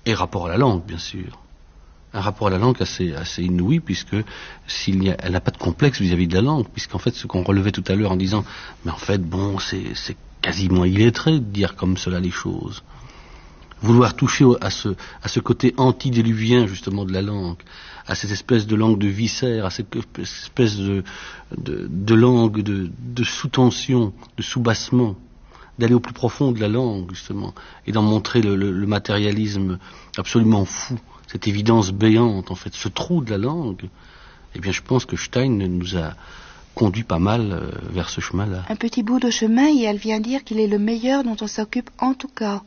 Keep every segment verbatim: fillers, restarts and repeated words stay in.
Et rapport à la langue, bien sûr. Un rapport à la langue assez, assez inouï, puisque s'il y a, elle n'a pas de complexe vis-à-vis de la langue, puisqu'en fait, ce qu'on relevait tout à l'heure en disant, mais en fait, bon, c'est, c'est quasiment illettré de dire comme cela les choses. Vouloir toucher à ce, à ce côté antidéluvien, justement, de la langue, à cette espèce de langue de viscère, à cette espèce de, de, de langue de, de sous-tension, de sous-bassement, d'aller au plus profond de la langue, justement, et d'en montrer le, le, le matérialisme absolument fou, cette évidence béante, en fait, ce trou de la langue. Eh bien, je pense que Stein nous a conduit pas mal euh, vers ce chemin-là. Un petit bout de chemin, et elle vient dire qu'il est le meilleur dont on s'occupe en tout cas.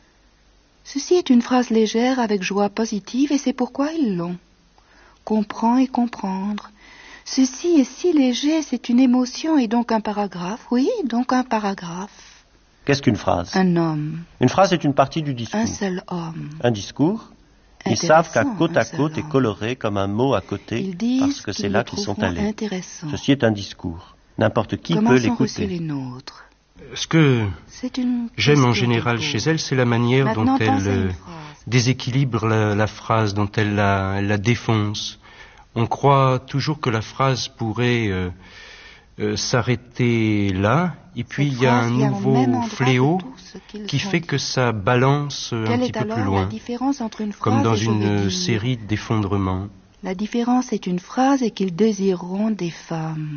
Ceci est une phrase légère avec joie positive, et c'est pourquoi ils l'ont. Comprend et comprendre. Ceci est si léger, c'est une émotion et donc un paragraphe. Oui, donc un paragraphe. Qu'est-ce qu'une phrase? Un homme. Une phrase est une partie du discours. Un seul homme. Un discours. Ils savent qu'à côte à côte est coloré comme un mot à côté, parce que c'est là qu'ils sont allés. Intéressant. Ceci est un discours. N'importe qui Comment peut sont reçus l'écouter. les nôtres? Ce que j'aime en général plutôt. chez elle, c'est la manière Maintenant, dont elle euh, phrase. déséquilibre la, la phrase, dont elle la, elle la défonce. On croit toujours que la phrase pourrait euh, euh, s'arrêter là, et puis il y a un nouveau fléau qui fait que ça balance euh, un petit peu plus loin, comme dans une série d'effondrements. La différence est une phrase et qu'ils désireront des femmes.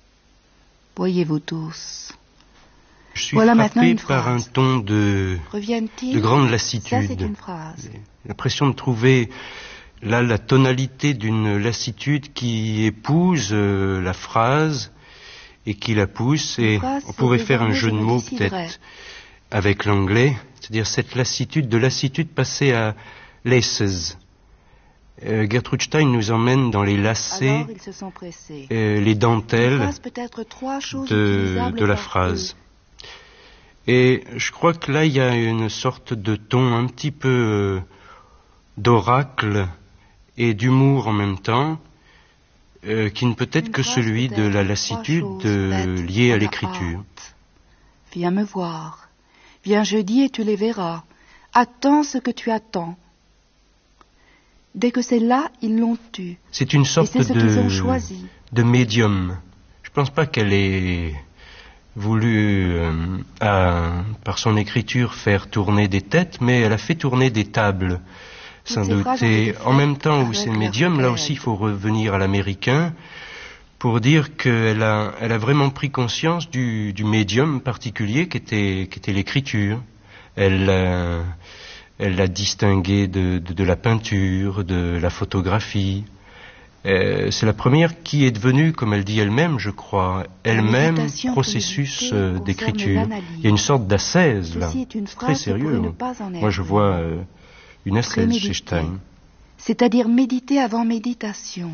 Voyez-vous tous. Je suis Voilà frappé par un ton de, de grande lassitude. Ça, c'est une phrase. J'ai l'impression de trouver là la tonalité d'une lassitude qui épouse euh, la phrase et qui la pousse. Et phrase, on pourrait faire un je jeu de mots peut-être avec l'anglais, c'est-à-dire cette lassitude, de lassitude passée à laces. Euh, Gertrude Stein nous emmène dans les lacets, Alors, ils se sont pressés. euh, les dentelles de, de la phrase. Et je crois que là, il y a une sorte de ton un petit peu euh, d'oracle et d'humour en même temps, euh, qui ne peut être que celui de la lassitude euh, liée à l'écriture. Viens me voir. Viens jeudi et tu les verras. Attends ce que tu attends. Dès que c'est là, ils l'ont eu. C'est une sorte et c'est ce de, qu'ils ont choisi. de médium. Je ne pense pas qu'elle ait voulu, euh, à, par son écriture, faire tourner des têtes, mais elle a fait tourner des tables, sans doute. Et en même temps où c'est médium, là aussi il faut revenir à l'américain pour dire qu'elle a, elle a vraiment pris conscience du, du médium particulier qu'était, qu'était l'écriture. Elle euh, Elle l'a distingué de, de, de la peinture, de la photographie. Euh, c'est la première qui est devenue, comme elle dit elle-même, je crois, elle-même processus euh, d'écriture. Il y a une sorte d'ascèse, là. C'est très sérieux. Moi, je vois euh, une ascèse chez Stein. C'est-à-dire méditer avant méditation.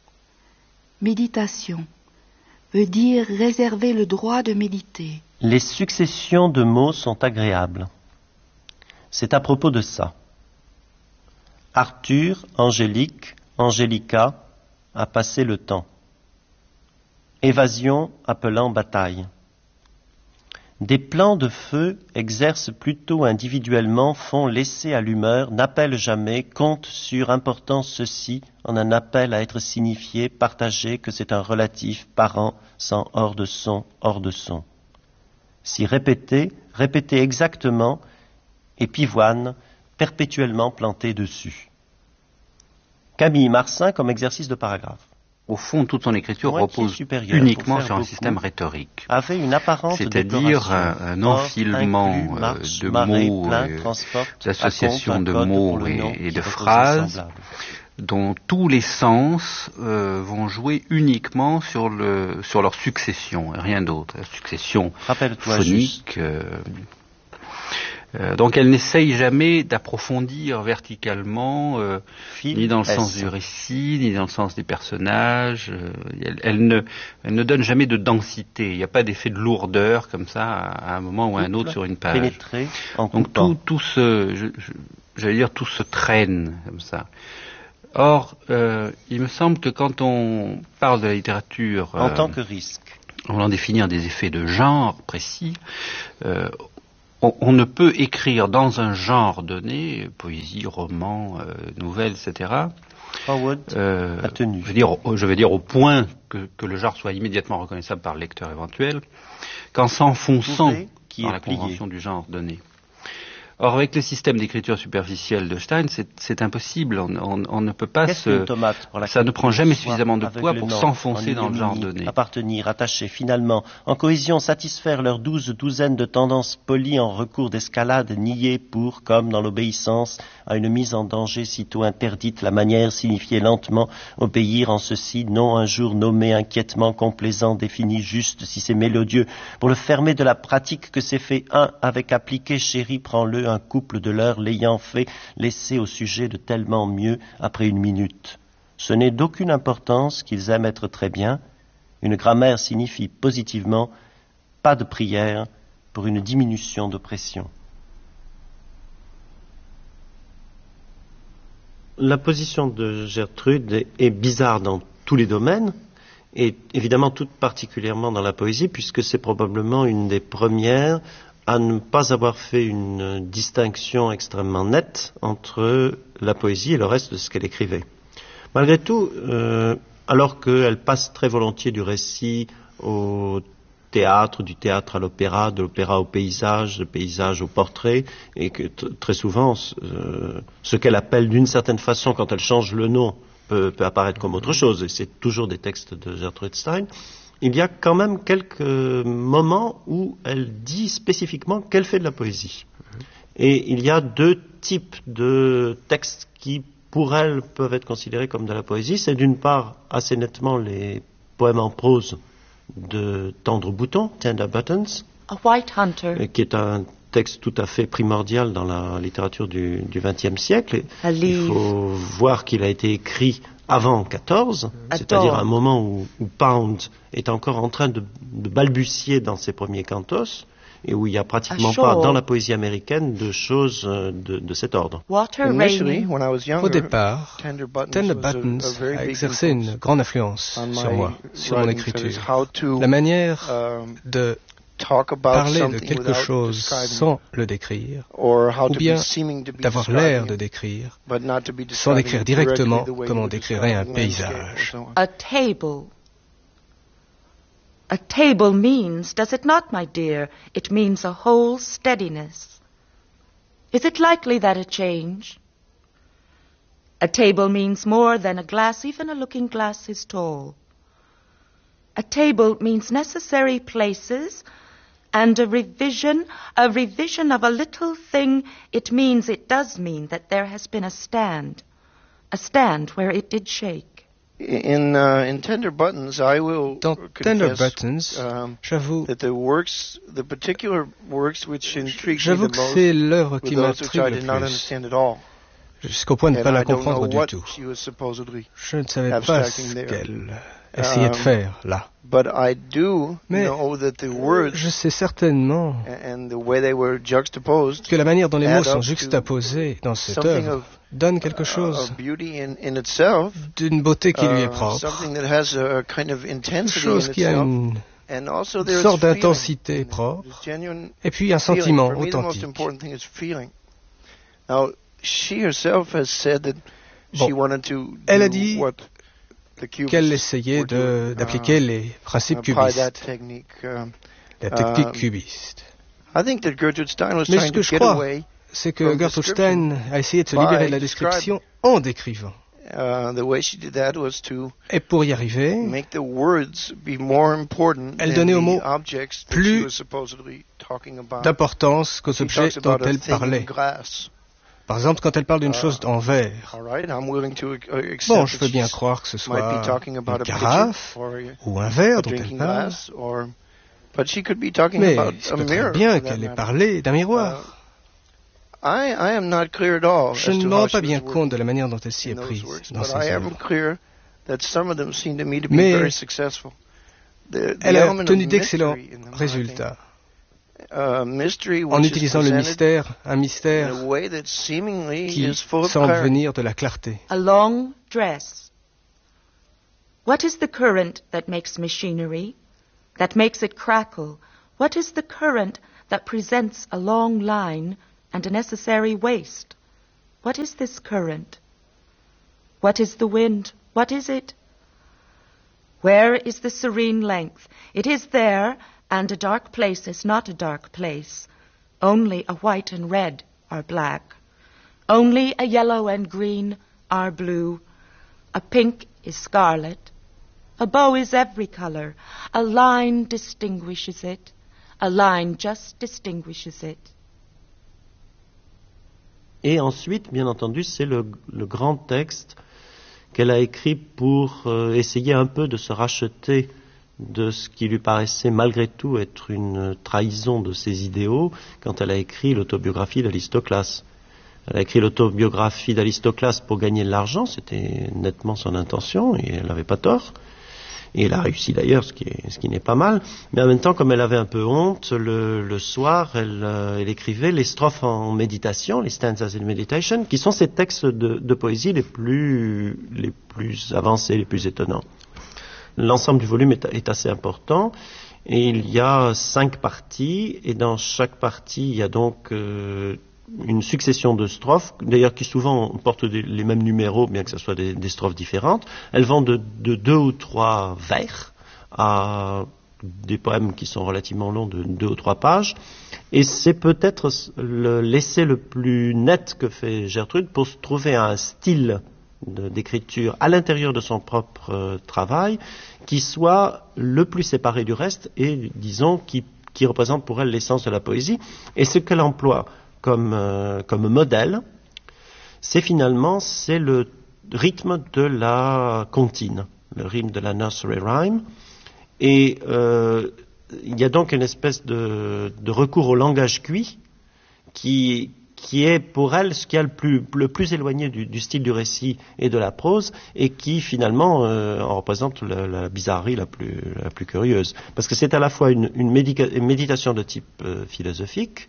Méditation veut dire réserver le droit de méditer. Les successions de mots sont agréables. C'est à propos de ça. Arthur, Angélique, Angélica a passé le temps. Évasion appelant bataille. Des plans de feu exercent plutôt individuellement, font laisser à l'humeur, n'appellent jamais, comptent sur importance ceci en un appel à être signifié, partagé, que c'est un relatif, parent, sans hors de son, hors de son. Si répété, répété exactement, et pivoine, perpétuellement planté dessus. Camille Marsin comme exercice de paragraphe. Au fond, toute son écriture Moitié repose supérieure, uniquement pour faire sur un beaucoup, système rhétorique. Avait une apparente C'est-à-dire un, un enfilement inclut, euh, marche, de marée, mots, plaint, euh, transporte, d'associations raconte, de un code mots pour le nom et, et qui de est phrases semblable. dont tous les sens euh, vont jouer uniquement sur, le, sur leur succession, et rien d'autre. La succession Rappelle-toi phonique. Euh, euh, donc elle n'essaye jamais d'approfondir verticalement, euh, ni dans le S. sens du récit, ni dans le sens des personnages. Euh, elle, elle, ne, elle ne donne jamais de densité. Il n'y a pas d'effet de lourdeur comme ça à, à un moment ou à un autre sur une page. Pénétrer en Donc coupant. tout, tout se, je, je, j'allais dire, tout se traîne comme ça. Or, euh, il me semble que quand on parle de la littérature, En euh, tant que risque. en voulant définir des effets de genre précis, euh, on, on ne peut écrire dans un genre donné, poésie, roman, euh, nouvelle, et cetera. Euh, je, veux dire, je veux dire au point que, que le genre soit immédiatement reconnaissable par le lecteur éventuel, qu'en s'enfonçant dans la convention du genre donné. Or, avec le système d'écriture superficielle de Stein, c'est, c'est impossible. On, on, on ne peut pas se... Ça ne prend jamais suffisamment de poids pour s'enfoncer dans le genre donné. Appartenir, attacher, finalement, en cohésion, satisfaire leurs douze douzaines de tendances polies en recours d'escalade, niées pour, comme dans l'obéissance à une mise en danger sitôt interdite, la manière signifiait lentement obéir en ceci, non un jour nommé inquiètement complaisant, défini juste si c'est mélodieux, pour le fermer de la pratique que c'est fait un avec appliqué, chéri, prends-le, un couple de l'heure l'ayant fait, laissé au sujet de tellement mieux après une minute. Ce n'est d'aucune importance qu'ils aiment être très bien. Une grammaire signifie positivement pas de prière pour une diminution de pression. La position de Gertrude est, est bizarre dans tous les domaines, et évidemment toute particulièrement dans la poésie, puisque c'est probablement une des premières à ne pas avoir fait une distinction extrêmement nette entre la poésie et le reste de ce qu'elle écrivait. Malgré tout, euh, alors qu'elle passe très volontiers du récit au théâtre, du théâtre à l'opéra, de l'opéra au paysage, du paysage au portrait, et que t- très souvent, euh, ce qu'elle appelle d'une certaine façon, quand elle change le nom, peut, peut apparaître comme autre chose, et c'est toujours des textes de Gertrude Stein. Il y a quand même quelques moments où elle dit spécifiquement qu'elle fait de la poésie. Et il y a deux types de textes qui, pour elle, peuvent être considérés comme de la poésie. C'est d'une part, assez nettement, les poèmes en prose de Tendre Bouton, Tender Buttons, A White Hunter, qui est un texte tout à fait primordial dans la littérature du vingtième siècle. Il faut voir qu'il a été écrit avant quatorze, c'est-à-dire à un moment où, où Pound est encore en train de, de balbutier dans ses premiers cantos, et où il n'y a pratiquement pas dans la poésie américaine de choses de, de cet ordre. Au départ, Tender Buttons a exercé une grande influence sur moi, sur mon écriture. La manière de parler de quelque chose sans le décrire, ou bien d'avoir l'air de décrire, sans décrire directement comme on décrirait un paysage. A table. A table means, does it not, my dear, it means a whole steadiness. Is it likely that a change? A table means more than a glass, even a looking glass is tall. A table means necessary places and a revision, a revision of a little thing. It means, it does mean that there has been a stand, a stand where it did shake. In, uh, in Tender Buttons, I will Dans Tender Buttons, um, j'avoue, that the works, the particular works which intrigue j'avoue me the que most, c'est l'œuvre qui were those which I m'intrigue le did not plus, understand at all. jusqu'au point de ne pas And la I don't comprendre know du what tout. she was supposedly Je ne savais pas abstracting ce there. qu'elle essayait de Um, faire là. But I do Mais know that the words je sais certainement and the way they were juxtaposed que la manière dont les mots add sont up to juxtaposés dans cette something œuvre of, donne quelque uh, chose of beauty in, in itself, d'une beauté qui lui est uh, propre, something that has a kind of quelque intensity chose in qui a itself, une and also there's sorte feeling d'intensité in it. propre, There's genuine et puis un feeling. sentiment For me, the most authentique. important thing is feeling. Now, she herself has said that Bon, she wanted to elle a do dit what the Cubists qu'elle essayait were doing, de, d'appliquer uh, les principes apply that cubistes, technique. Uh, la technique uh, cubiste. I think that Gertrude Stein was Mais ce trying que to je get crois, away c'est que from Gertrude description Stein a essayé de se by libérer de la description en décrivant. Uh, the way she did that was to Et pour y arriver, make the words be more important elle than donnait aux the mots objects that plus she was supposedly talking about. d'importance qu'aux She objets talks dont about a elle thing in parlait. glass. Par exemple, quand elle parle d'une Uh, chose en verre. All right, I'm willing to uh, accept Bon, that je peux bien she's- croire que ce might soit be talking about une a pitcher carafe or a, ou un a verre dont elle drinking parle, glass, or but she could be talking mais about il se a peut très mirror. bien for that qu'elle ait matter. parlé d'un miroir. I, I am not clear at all Je as ne to me how rends she pas was bien working compte de la manière dont elle s'y est in those prise works, dans but ses I am œuvres. clear that some of them seem to me to be Mais very successful. The, the elle a element of obtenu d'excellents mystery in them, I think, résultats uh, mystery en which is utilisant le presented mystère, un in mystère a way that seemingly qui is full of semble clarity. venir de la clarté. A long dress. What is the current that makes machinery, that makes it crackle? What is the current that presents a long line and a necessary waste. What is this current? What is the wind? What is it? Where is the serene length? It is there, and a dark place is not a dark place. Only a white and red are black. Only a yellow and green are blue. A pink is scarlet. A bow is every color. A line distinguishes it. A line just distinguishes it. Et ensuite, bien entendu, c'est le, le grand texte qu'elle a écrit pour euh, essayer un peu de se racheter de ce qui lui paraissait malgré tout être une trahison de ses idéaux quand elle a écrit l'autobiographie d'Aristoclas. Elle a écrit l'autobiographie d'Aristoclas pour gagner de l'argent, c'était nettement son intention et elle n'avait pas tort. Et elle a réussi d'ailleurs, ce qui est, ce qui n'est pas mal. Mais en même temps, comme elle avait un peu honte, le, le soir, elle, euh, elle écrivait les strophes en méditation, les stanzas in meditation, qui sont ces textes de, de poésie les plus, les plus avancés, les plus étonnants. L'ensemble du volume est, est assez important. Et il y a cinq parties, et dans chaque partie, il y a donc euh, une succession de strophes, d'ailleurs qui souvent portent des, les mêmes numéros, bien que ce soit des, des strophes différentes. Elles vont de, de deux ou trois vers à des poèmes qui sont relativement longs de deux ou trois pages. Et c'est peut-être le, l'essai le plus net que fait Gertrude pour se trouver un style de, d'écriture à l'intérieur de son propre euh, travail qui soit le plus séparé du reste et, disons, qui, qui représente pour elle l'essence de la poésie. Et ce qu'elle emploie Comme, euh, comme modèle, c'est finalement c'est le rythme de la comptine, le rythme de la nursery rhyme. Et euh, il y a donc une espèce de, de recours au langage cuit qui, qui est pour elle ce qui est le plus, le plus éloigné du, du style du récit et de la prose et qui finalement euh, en représente la, la bizarrerie la plus, la plus curieuse. Parce que c'est à la fois une, une, médica, une méditation de type euh, philosophique,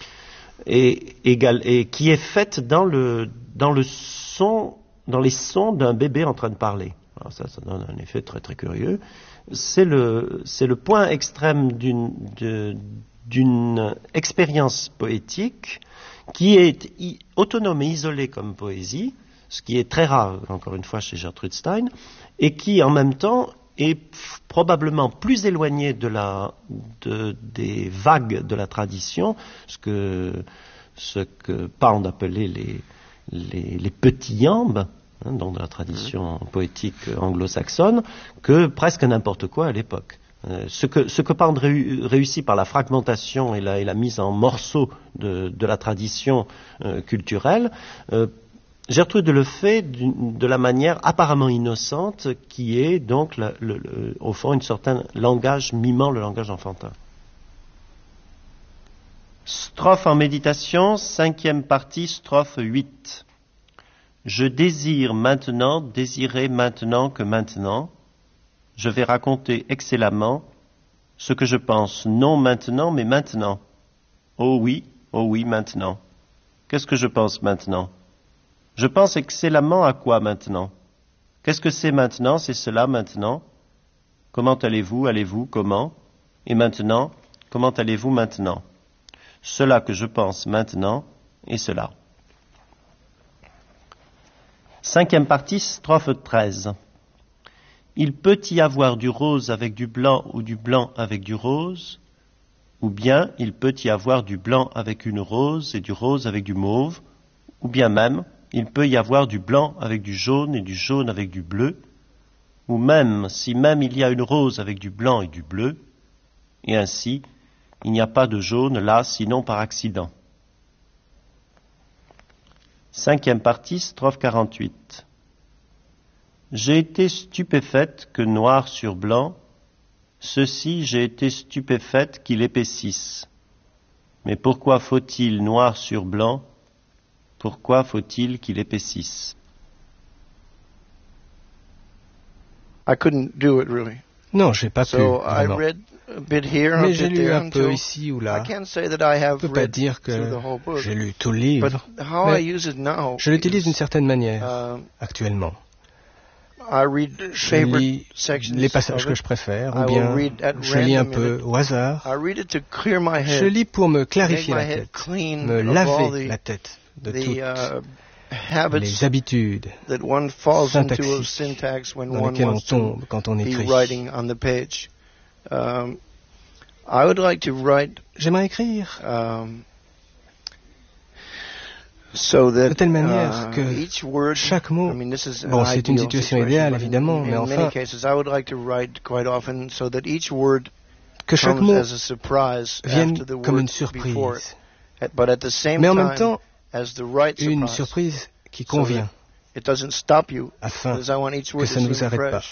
Et, égal, et qui est faite dans le, dans le son, dans les sons d'un bébé en train de parler. Alors ça, ça donne un effet très très curieux. C'est le, c'est le point extrême d'une, de, d'une expérience poétique qui est i, autonome et isolée comme poésie, ce qui est très rare, encore une fois, chez Gertrude Stein, et qui en même temps est probablement plus éloigné de la, de, des vagues de la tradition, ce que, ce que Pound appelait les, les, les petits iambes, hein, donc de la tradition mmh. poétique anglo-saxonne, que presque n'importe quoi à l'époque. Euh, ce que, ce que Pound réu, réussit par la fragmentation et la, et la mise en morceaux de, de la tradition euh, culturelle, euh, Gertrude le fait de la manière apparemment innocente qui est donc, la, le, le, au fond, un certain langage mimant le langage enfantin. Strophe en méditation, cinquième partie, strophe huit. Je désire maintenant, désirer maintenant que maintenant, je vais raconter excellemment ce que je pense, non maintenant, mais maintenant. Oh oui, oh oui, maintenant. Qu'est-ce que je pense maintenant ? Je pense excellemment à quoi maintenant ? Qu'est-ce que c'est maintenant ? C'est cela maintenant ? Comment allez-vous ? Allez-vous ? Comment ? Et maintenant ? Comment allez-vous maintenant ? Cela que je pense maintenant et cela. Cinquième partie, strophe treize. Il peut y avoir du rose avec du blanc ou du blanc avec du rose, ou bien il peut y avoir du blanc avec une rose et du rose avec du mauve, ou bien même il peut y avoir du blanc avec du jaune et du jaune avec du bleu, ou même, si même il y a une rose avec du blanc et du bleu, et ainsi, il n'y a pas de jaune là, sinon par accident. Cinquième partie, strophe quarante-huit. J'ai été stupéfaite que noir sur blanc, ceci j'ai été stupéfaite qu'il épaississe. Mais pourquoi faut-il noir sur blanc ? Pourquoi faut-il qu'il épaississe? I couldn't do it really. Non, j'ai pas so pu. I read a bit here, Mais a j'ai bit lu there un peu until ici ou là. I can't say that I have Je ne peux pas read dire que through the whole book. j'ai lu tout le livre. But how I use it now je l'utilise d'une certaine manière uh, actuellement. je lis les passages que je préfère, ou bien je lis un peu au hasard. Je lis pour me clarifier la tête, me laver la tête de toutes les habitudes syntaxiques dans lesquelles on tombe quand on écrit. J'aimerais écrire de telle manière que chaque mot, bon, c'est une situation idéale évidemment, mais enfin, que chaque mot vienne comme une surprise, mais en même temps, une surprise qui convient, afin que ça ne vous arrête pas.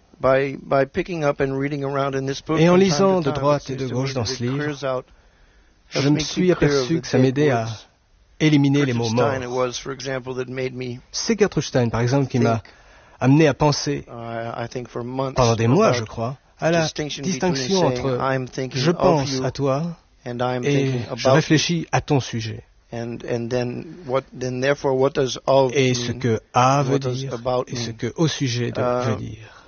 Et en lisant de droite et de gauche dans ce livre, je me suis aperçu que ça m'aidait à éliminer les mots morts. C'est Gertrude Stein, par exemple, qui m'a amené à penser, pendant des mois, je crois, à la distinction entre « je pense à toi » et « je réfléchis à ton sujet ». Et ce que « à » veut dire et ce que « au sujet » veut dire.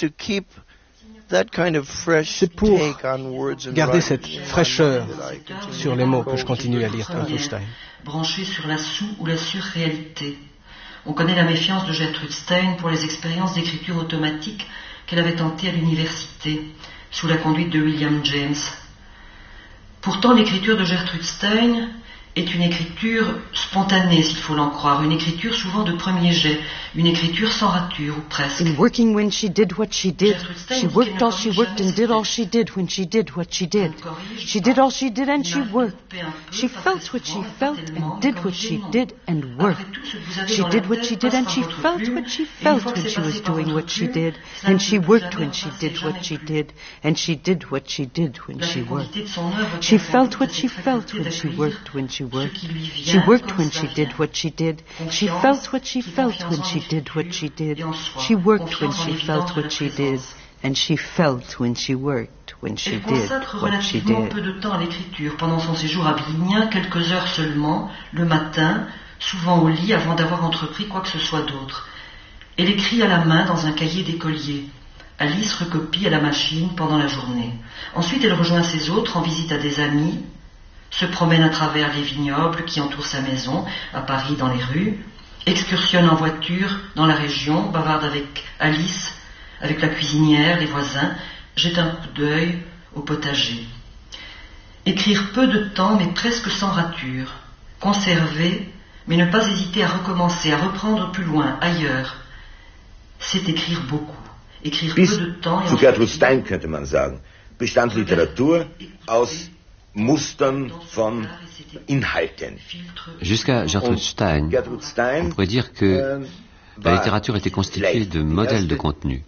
C'est pour garder cette fraîcheur sur les mots que je continue à lire Gertrude Stein. Branché sur la sous- ou la surréalité. On connaît la méfiance de Gertrude Stein pour les expériences d'écriture automatique qu'elle avait tentées à l'université, sous la conduite de William James. Pourtant, l'écriture de Gertrude Stein est une écriture spontanée, s'il faut l'en croire, une écriture souvent de premier jet, une écriture sans rature, ou presque. In working when she did what she did, she worked all she worked and did all she did when she did what she did. She did all she did and she worked. She felt what she felt and did what she did and worked. She did what she did and she felt what she felt when she was doing what she did, and she worked when she did what she did, and she did what she did when she worked. She felt what she felt when she worked when she worked. She worked when she did what she did. She felt what she felt when she did what she did. She worked when she felt what she did. And she felt when she worked when she did what she did. Peu de temps à l'écriture pendant son séjour à Blignin, quelques heures seulement, le matin, souvent au lit avant d'avoir entrepris quoi que ce soit d'autre. Elle écrit à la main dans un cahier d'écolier. Alice recopie à la machine pendant la journée. Ensuite, elle rejoint ses autres en visite à des amis, se promène à travers les vignobles qui entourent sa maison, à Paris dans les rues, excursionne en voiture dans la région, bavarde avec Alice, avec la cuisinière, les voisins, jette un coup d'œil au potager. Écrire peu de temps mais presque sans rature, conserver mais ne pas hésiter à recommencer, à reprendre plus loin, ailleurs, c'est écrire beaucoup. Écrire Bis peu de temps et zu Gertrude Stein könnte man sagen, bestand Literatur aus Mustern von Inhalten. Jusqu'à Gertrude Stein, on pourrait dire que la littérature était constituée de modèles de contenu.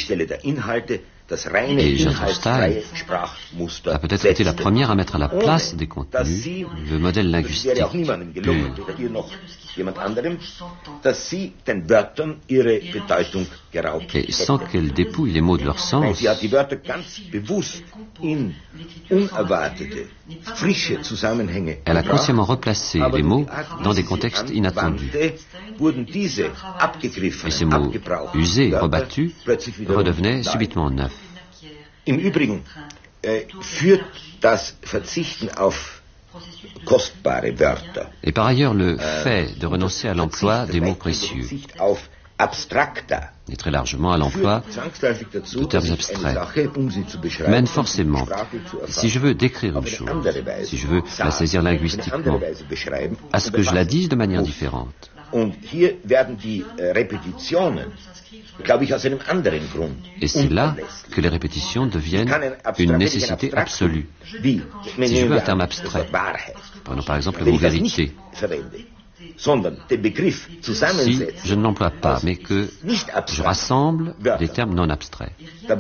Et Gertrude Stein a peut-être été la première à mettre à la place des contenus le modèle linguistique et sans qu'elle dépouille les mots de leur sens. Elle a consciemment replacé les mots dans des contextes inattendus. Et ces mots usés, rebattus, redevenaient subitement neufs. Im Übrigen äh, führt das Verzichten auf kostbare Wörter. Et par ailleurs, le fait de renoncer à l'emploi des mots précieux et très largement à l'emploi de termes abstraits mène forcément, si je veux décrire une chose, si je veux la saisir linguistiquement, à ce que je la dise de manière différente. Et c'est là que les répétitions deviennent une nécessité absolue. Si je veux un terme abstrait, prenons par exemple le mot vérité, si je ne l'emploie pas, mais que je rassemble des termes non abstraits,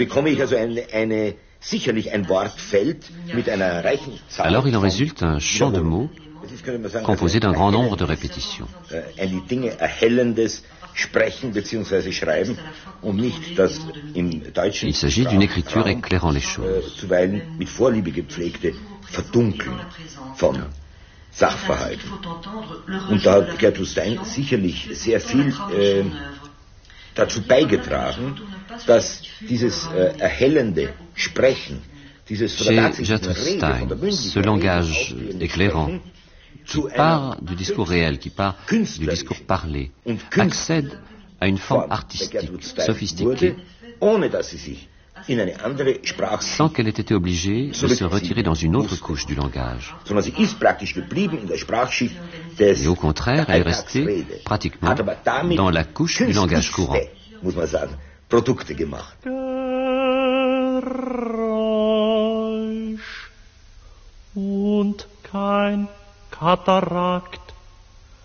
alors il en résulte un champ de mots composé d'un grand nombre de répétitions. Il s'agit d'une écriture éclairant les choses. Sachverhalten. Und da hat Gertrude Stein sicherlich sehr viel äh, dazu beigetragen, dass dieses äh, erhellende Sprechen, dieses Chez Jatterstein, ce langage éclairant, qui part du discours réel, qui part du discours parlé, accède à une forme artistique, sophistiquée, sans qu'elle ait été obligée de se retirer dans une autre couche du langage. Et au contraire, elle est restée pratiquement dans la couche du langage courant. Und kein Katarakt